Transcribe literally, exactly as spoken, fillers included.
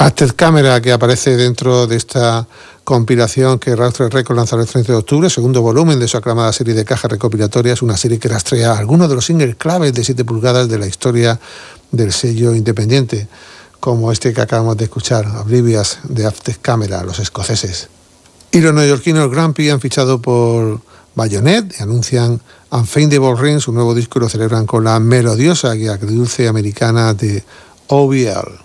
After Camera, que aparece dentro de esta compilación que Rough Records lanzará el treinta de octubre, segundo volumen de su aclamada serie de cajas recopilatorias, una serie que rastrea algunos de los singles claves de siete pulgadas de la historia del sello independiente, como este que acabamos de escuchar, Oblivious, de After Camera, los escoceses. Y los neoyorquinos Grumpy han fichado por Bayonet y anuncian Unfindable Rings, su nuevo disco, y lo celebran con la melodiosa y agridulce americana de O B L.